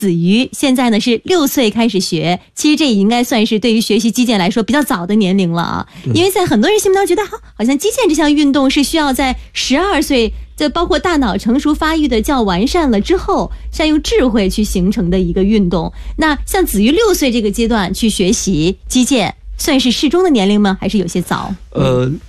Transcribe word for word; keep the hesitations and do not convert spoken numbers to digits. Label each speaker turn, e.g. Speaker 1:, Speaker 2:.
Speaker 1: 子瑜现在呢是六岁开始学，其实这也应该算是对于学习击剑来说比较早的年龄了啊。因为在很多人心目当中觉得，好，好像击剑这项运动是需要在十二岁，这包括大脑成熟发育的较完善了之后，善用智慧去形成的一个运动。那像子瑜六岁这个阶段去学习击剑，算是适中的年龄吗？还是有些早？
Speaker 2: 呃，